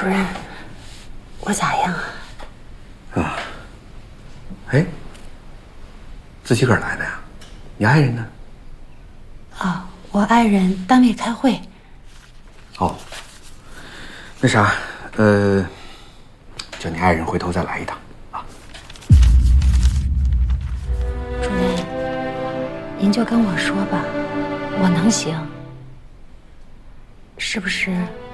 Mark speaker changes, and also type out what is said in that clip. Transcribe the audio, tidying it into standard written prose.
Speaker 1: 主任，我咋样啊？
Speaker 2: 啊，哎，自己个儿来的呀？你爱人呢？
Speaker 1: 啊，我爱人单位开会。
Speaker 2: 哦，那啥，叫你爱人回头再来一趟啊。
Speaker 1: 主任，您就跟我说吧，我能行，是不是？